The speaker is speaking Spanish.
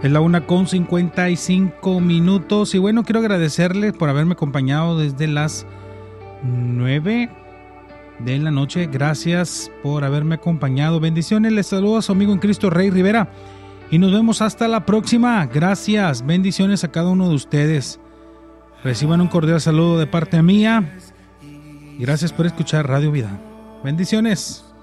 Es la 1:55. Y bueno, quiero agradecerles por haberme acompañado desde las 9 de la noche. Gracias por haberme acompañado. Bendiciones, les saludo a su amigo en Cristo, Rey Rivera. Y nos vemos hasta la próxima. Gracias, bendiciones a cada uno de ustedes. Reciban un cordial saludo de parte mía. Y gracias por escuchar Radio Vida. Bendiciones.